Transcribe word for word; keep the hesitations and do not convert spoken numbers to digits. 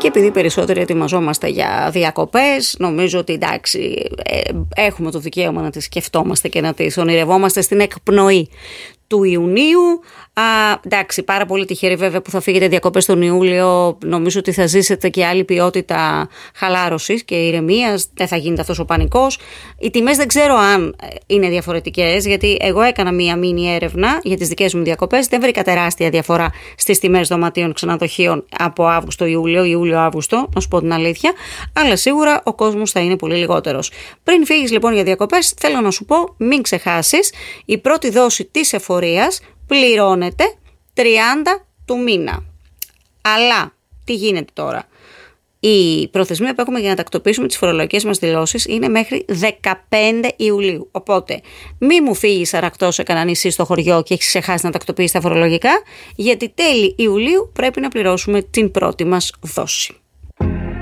Και επειδή περισσότεροι ετοιμαζόμαστε για διακοπές, νομίζω ότι εντάξει, ε, έχουμε το δικαίωμα να τις σκεφτόμαστε και να τις ονειρευόμαστε στην εκπνοή του Ιουνίου. Α, εντάξει, πάρα πολύ τυχεροί βέβαια που θα φύγετε διακοπές τον Ιούλιο. Νομίζω ότι θα ζήσετε και άλλη ποιότητα χαλάρωσης και ηρεμίας. Δεν θα γίνεται αυτός ο πανικός. Οι τιμές δεν ξέρω αν είναι διαφορετικές, γιατί εγώ έκανα μία μίνι έρευνα για τις δικές μου διακοπές. Δεν βρήκα τεράστια διαφορά στις τιμές δωματίων ξενοδοχείων από Αύγουστο-Ιούλιο, Ιούλιο-Αύγουστο, να σου πω την αλήθεια. Αλλά σίγουρα ο κόσμος θα είναι πολύ λιγότερος. Πριν φύγεις λοιπόν για διακοπές, θέλω να σου πω, μην ξεχάσεις, η πρώτη δόση της εφορίας πληρώνεται τριάντα του μήνα. Αλλά τι γίνεται τώρα? Η προθεσμία που έχουμε για να τακτοποιήσουμε τις φορολογικές μας δηλώσεις είναι μέχρι δεκαπέντε Ιουλίου. Οπότε μη μου φύγεις αρακτός σε κανένα νησί στο χωριό και έχεις ξεχάσει να τακτοποιήσεις τα φορολογικά, γιατί τέλη Ιουλίου πρέπει να πληρώσουμε την πρώτη μας δόση.